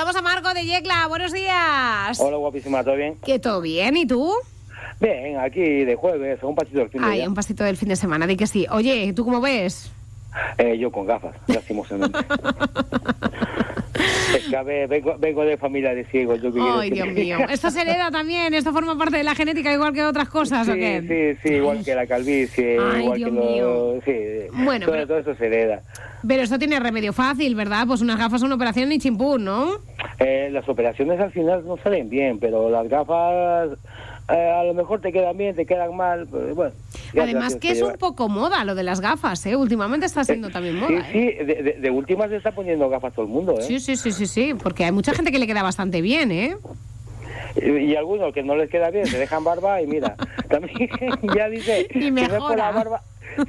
Saludamos a Marco de Yecla. Buenos días. Hola, guapísima, ¿todo bien? ¿Qué, todo bien? ¿Y tú? Bien, aquí de jueves, un pasito del fin de semana. Un pasito del fin de semana, di que sí. Oye, ¿tú cómo ves? Yo con gafas, lastimosamente. Es que, a ver, vengo de familia de ciegos. Ay, Dios mío. ¿Esto se hereda también? ¿Esto forma parte de la genética igual que otras cosas sí, o qué? Sí, igual que la calvicie, Ay, igual Dios que mío. Sí, Bueno, todo eso se hereda. Pero esto tiene remedio fácil, ¿verdad? Pues unas gafas, una operación y chimpún, ¿no? Las operaciones al final no salen bien, pero las gafas a lo mejor te quedan bien, te quedan mal, pero bueno. Además que es un poco moda lo de las gafas, ¿eh? Últimamente está siendo también moda. Sí, de últimas se está poniendo gafas todo el mundo, ¿eh? Sí, porque hay mucha gente que le queda bastante bien, ¿eh? Y algunos que no les queda bien, se dejan barba y mira, también ya dice, y mejora.